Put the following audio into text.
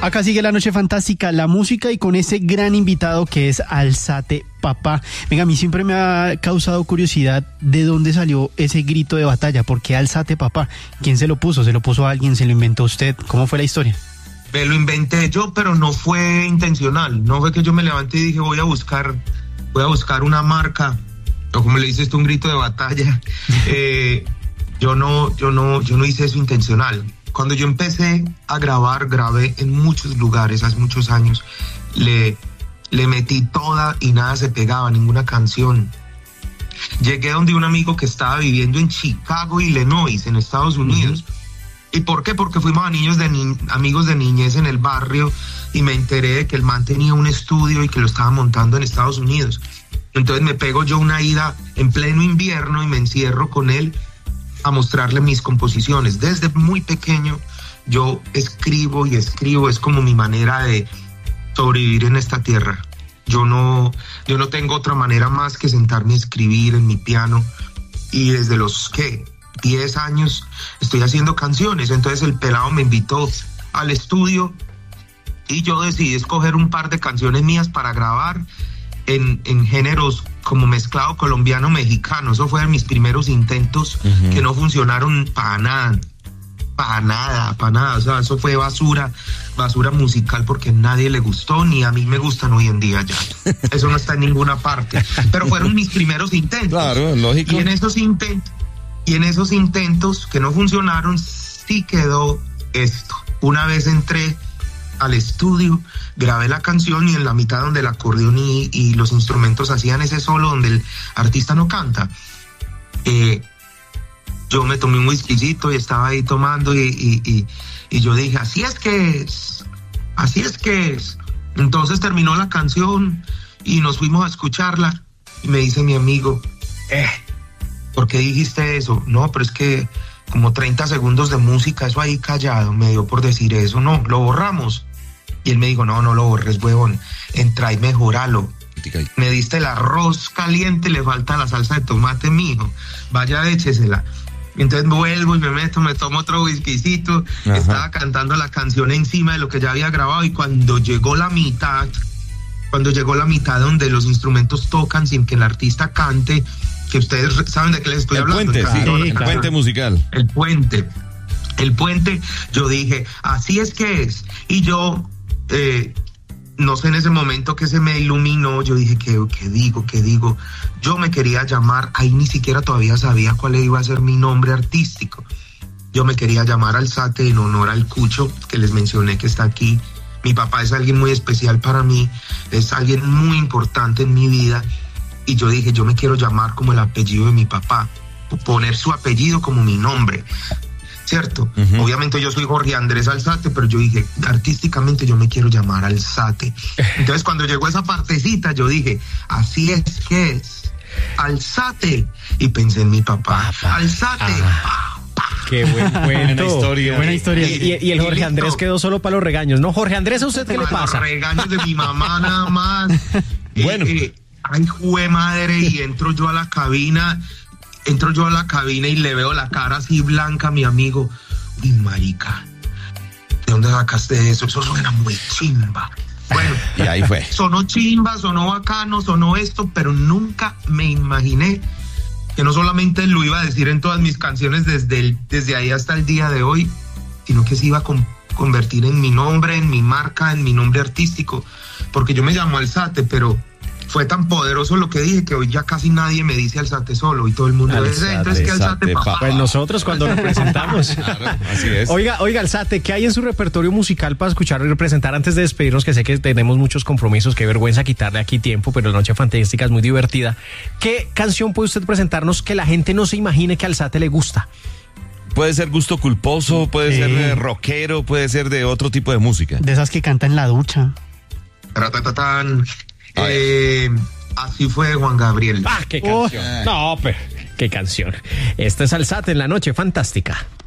Acá sigue la noche fantástica, la música y con ese gran invitado que es Alzate Papá. Venga, a mí siempre me ha causado curiosidad de dónde salió ese grito de batalla. ¿Por qué Alzate Papá? ¿Quién se lo puso? ¿Se lo puso alguien? ¿Se lo inventó usted? ¿Cómo fue la historia? Me lo inventé yo, pero no fue intencional. No fue que yo me levanté y dije voy a buscar una marca, o como le dices tú, un grito de batalla. Yo no hice eso intencional. Cuando yo empecé a grabar, grabé en muchos lugares hace muchos años. Le metí toda y nada se pegaba, ninguna canción. Llegué donde un amigo que estaba viviendo en Chicago, Illinois, en Estados Unidos. ¿Y por qué? Porque fuimos amigos de niñez en el barrio y me enteré de que el man tenía un estudio y que lo estaba montando en Estados Unidos. Entonces me pego yo una ida en pleno invierno y me encierro con él a mostrarle mis composiciones. Desde muy pequeño yo escribo y escribo, es como mi manera de sobrevivir en esta tierra. Yo no tengo otra manera más que sentarme a escribir en mi piano, y desde los 10 años estoy haciendo canciones. Entonces el pelado me invitó al estudio y yo decidí escoger un par de canciones mías para grabar en géneros como mezclado colombiano-mexicano. Eso fue de mis primeros intentos que no funcionaron para nada. O sea, eso fue basura musical porque a nadie le gustó, ni a mí me gustan hoy en día ya. Eso no está en ninguna parte. Pero fueron mis primeros intentos. Claro, lógico. Y en esos intentos que no funcionaron, sí quedó esto. Una vez entré al estudio, grabé la canción y en la mitad donde el acordeón y los instrumentos hacían ese solo donde el artista no canta, yo me tomé un whiskycito y estaba ahí tomando y yo dije, así es que es. Entonces terminó la canción y nos fuimos a escucharla y me dice mi amigo, ¿por qué dijiste eso? No, pero es que como 30 segundos de música, eso ahí callado, me dio por decir eso. No, lo borramos. Y él me dijo, no lo borres, huevón, entra y mejoralo. Me diste el arroz caliente, le falta la salsa de tomate, mijo, vaya, échesela. Entonces vuelvo y me tomo otro whiskycito. Ajá. Estaba cantando la canción encima de lo que ya había grabado, y cuando llegó la mitad donde los instrumentos tocan sin que el artista cante, que ustedes saben de qué les estoy hablando. El puente musical. El puente, yo dije, así es que es. Y yo, no sé, en ese momento que se me iluminó, yo dije, ¿qué digo? Yo me quería llamar, ahí ni siquiera todavía sabía cuál iba a ser mi nombre artístico. Yo me quería llamar Alzate en honor al Cucho, que les mencioné que está aquí. Mi papá es alguien muy especial para mí, es alguien muy importante en mi vida. Y yo dije, yo me quiero llamar como el apellido de mi papá, poner su apellido como mi nombre, ¿cierto? Uh-huh. Obviamente yo soy Jorge Andrés Alzate, pero yo dije, artísticamente yo me quiero llamar Alzate. Entonces cuando llegó esa partecita, yo dije, así es que es, Alzate. Y pensé en mi papá, Alzate. Qué buena historia. Buena historia. Y el Jorge Andrés quedó solo para los regaños, ¿no? Jorge Andrés, ¿a usted qué le pasa? Los regaños de mi mamá nada más. Bueno. Ay, jue madre, y entro yo a la cabina y le veo la cara así blanca a mi amigo. Uy, marica, ¿de dónde sacaste eso? Eso suena muy chimba. Bueno, y ahí fue. Sonó chimba, sonó bacano, sonó esto, pero nunca me imaginé que no solamente lo iba a decir en todas mis canciones desde ahí hasta el día de hoy, sino que se iba a convertir en mi nombre, en mi marca, en mi nombre artístico, porque yo me llamo Alzate, pero fue tan poderoso lo que dije que hoy ya casi nadie me dice Alzate solo y todo el mundo dice, entonces que Alzate papá. Pues nosotros cuando representamos. Claro, así es. Oiga, Alzate, ¿qué hay en su repertorio musical para escuchar y representar antes de despedirnos? Que sé que tenemos muchos compromisos, qué vergüenza quitarle aquí tiempo, pero la noche fantástica es muy divertida. ¿Qué canción puede usted presentarnos que la gente no se imagine que a Alzate le gusta? Puede ser gusto culposo, puede ser rockero, puede ser de otro tipo de música. De esas que canta en la ducha. Ratatatán. Así fue Juan Gabriel. ¡Ah, qué canción! No, pero qué canción. Esta es Alzate en la noche fantástica.